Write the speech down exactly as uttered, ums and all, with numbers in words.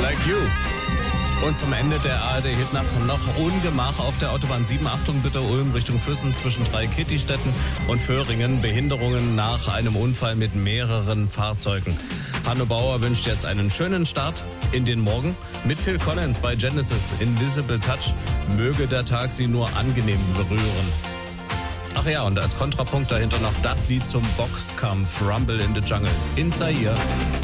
Like You. Und zum Ende der A R D-Hitnacht noch Ungemach auf der Autobahn sieben. Achtung bitte, Ulm Richtung Füssen zwischen drei Kittistädten und Föhringen. Behinderungen nach einem Unfall mit mehreren Fahrzeugen. Hanno Bauer wünscht jetzt einen schönen Start in den Morgen mit Phil Collins bei Genesis. Invisible Touch. Möge der Tag Sie nur angenehm berühren. Ach ja, und als Kontrapunkt dahinter noch das Lied zum Boxkampf Rumble in the Jungle. In Zaire.